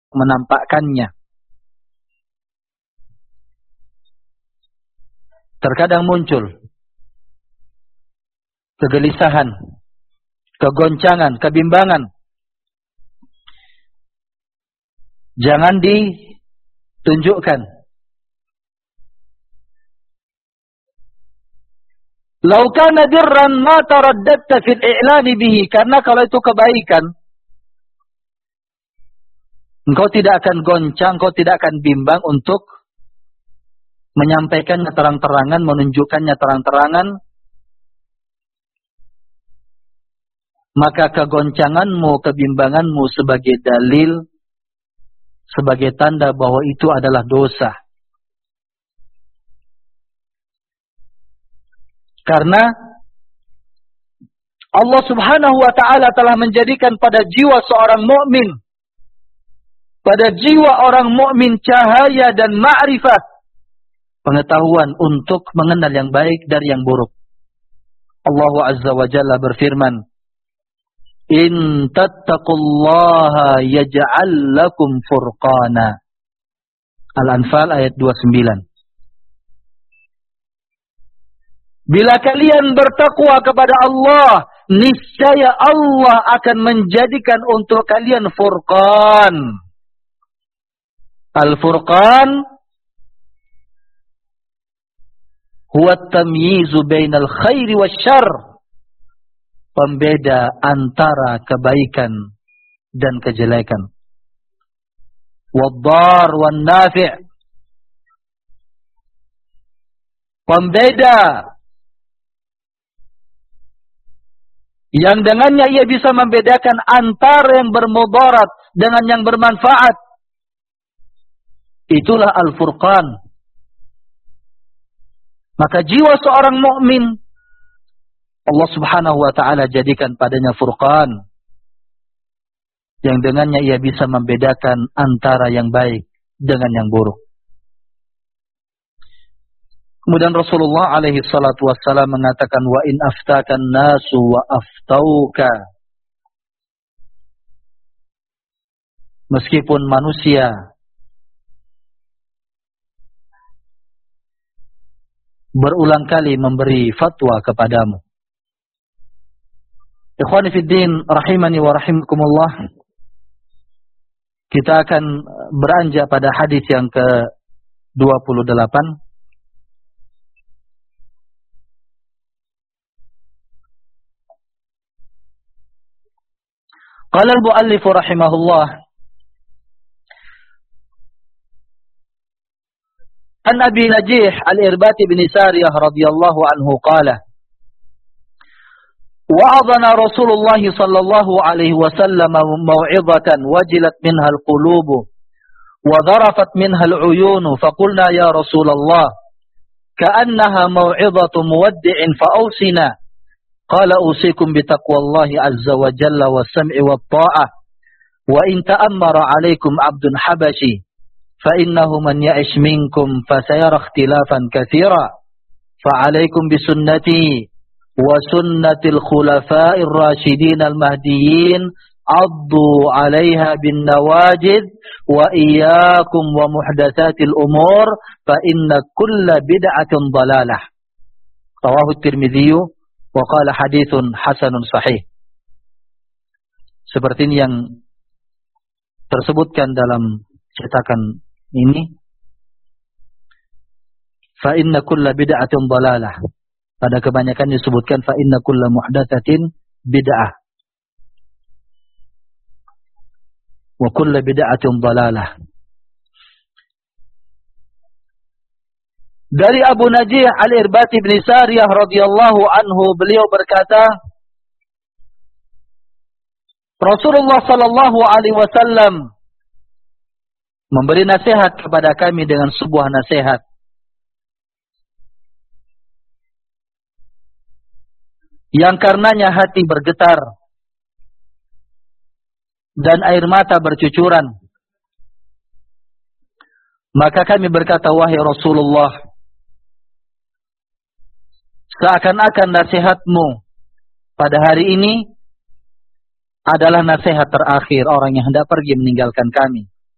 menampakkannya. Terkadang muncul kegelisahan, kegoncangan, kebimbangan. Jangan ditunjukkan. Lau kana birran ma taraddadta fil i'lani bihi, karena kalau itu kebaikan, engkau tidak akan goncang, engkau tidak akan bimbang untuk menyampaikannya terang-terangan, menunjukkannya terang-terangan. Maka kegoncanganmu, kebimbanganmu sebagai dalil, sebagai tanda bahwa itu adalah dosa. Karena Allah Subhanahu wa ta'ala telah menjadikan pada jiwa seorang mukmin, pada jiwa orang mukmin cahaya dan ma'rifat, pengetahuan untuk mengenal yang baik dari yang buruk. Allah Azza wa Jalla berfirman, In tattaqullaha yaj'al lakum furqana. Al-Anfal ayat 29. Bila kalian bertakwa kepada Allah, niscaya Allah akan menjadikan untuk kalian furqan. Al-furqan huwa at-tamyizu bainal khairi wasyarr. Pembeda antara kebaikan dan kejelekan. Wad-dar wan-nafi'. Pembeda yang dengannya ia bisa membedakan antara yang bermudarat dengan yang bermanfaat. Itulah al-furqan. Maka jiwa seorang mukmin Allah Subhanahu wa ta'ala jadikan padanya furqan, yang dengannya ia bisa membedakan antara yang baik dengan yang buruk. Kemudian Rasulullah alaihi salatu wassalam mengatakan, wa in aftakan nasu wa aftauka. Meskipun manusia berulang kali memberi fatwa kepadamu. Ikhwani fiddin, rahimani wa rahimakumullah. Kita akan beranjak pada hadis yang ke-28. Qala al-muallif rahimahullah, an Abi Najih al-Irbati bin Sariyah radhiyallahu anhu qala, wa'adana Rasulullah sallallahu alaihi wasallam maw'izatan wajilat minha al-qulubu wa dharafat minha al-uyunu faqulna ya Rasulullah ka'annaha maw'izatu muwaddi'in fa'awsina qala usikum bitaqwallahi azza wa jalla was-sam'i wat-ta'ah wa in ta'ammara 'alaykum 'abdun habashi fa innahu man ya'ish minkum fasayara ikhtilafan katsira fa 'alaykum bisunnati wa sunnatil khulafa'ir rasyidin al-mahdiyyin addu 'alaiha bin nawajid wa iyyakum wa muhdatsatil umur fa inna kulla bid'atin dhalalah. Rawahu Tirmidzi wa qala haditsun hasanun sahih. Seperti ini yang tersebutkan dalam cetakan ini. Fa inna kulla bid'atin dhalalah. Pada kebanyakan disebutkan fa inna kulla muhdatsatin bid'ah. Wa kulla bid'atin dhalalah. Dari Abu Najih al-Irbati bin Sariyah radhiyallahu anhu, beliau berkata, Rasulullah sallallahu alaihi wasallam memberi nasihat kepada kami dengan sebuah nasihat yang karenanya hati bergetar dan air mata bercucuran. Maka kami berkata, wahai Rasulullah, seakan-akan nasihatmu pada hari ini adalah nasihat terakhir orang yang hendak pergi meninggalkan kami.